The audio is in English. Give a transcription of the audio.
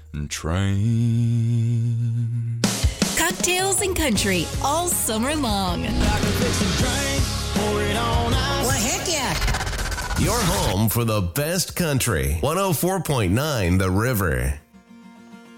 train. Cocktails and country all summer long. Well, heck yeah. Your home for the best country. 104.9 The River.